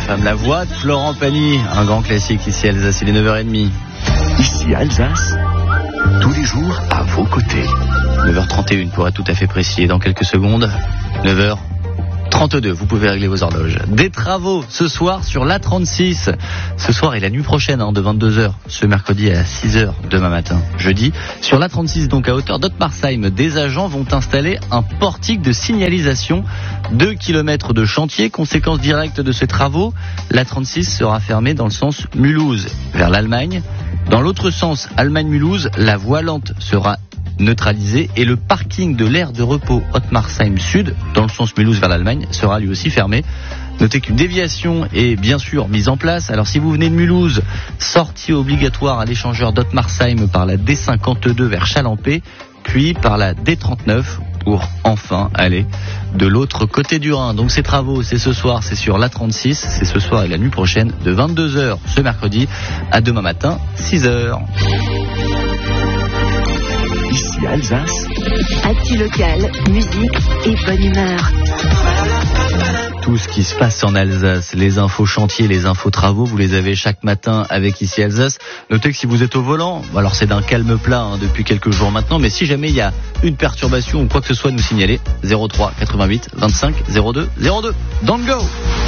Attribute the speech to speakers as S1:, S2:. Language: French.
S1: femmes, la voix de Florent Pagny, un grand classique ici à Alsace, il est 9h30.
S2: Ici à Alsace, tous les jours à vos côtés.
S1: 9h31 pour être tout à fait précis, et dans quelques secondes, 9h32, vous pouvez régler vos horloges. Des travaux ce soir sur l'A36, ce soir et la nuit prochaine de 22h, ce mercredi à 6h demain matin, jeudi. Sur l'A36, donc à hauteur d'Ottmarsheim, des agents vont installer un portique de signalisation, 2 km de chantier. Conséquence directe de ces travaux, l'A36 sera fermée dans le sens Mulhouse vers l'Allemagne. Dans l'autre sens, Allemagne-Mulhouse, la voie lente sera neutralisé et le parking de l'aire de repos Ottmarsheim Sud, dans le sens Mulhouse vers l'Allemagne, sera lui aussi fermé. Notez qu'une déviation est bien sûr mise en place. Alors si vous venez de Mulhouse, sortie obligatoire à l'échangeur d'Ottmarsheim par la D52 vers Chalampé, puis par la D39 pour enfin aller de l'autre côté du Rhin. Donc ces travaux, c'est ce soir, c'est sur l'A36, c'est ce soir et la nuit prochaine de 22h ce mercredi à demain matin 6h.
S2: Ici à Alsace,
S3: actu local, musique et bonne humeur.
S1: Tout ce qui se passe en Alsace, les infos chantiers, les infos travaux, vous les avez chaque matin avec Ici Alsace. Notez que si vous êtes au volant, alors c'est d'un calme plat depuis quelques jours maintenant, mais si jamais il y a une perturbation ou quoi que ce soit, nous signaler 03 88 25 02 02. Don't go!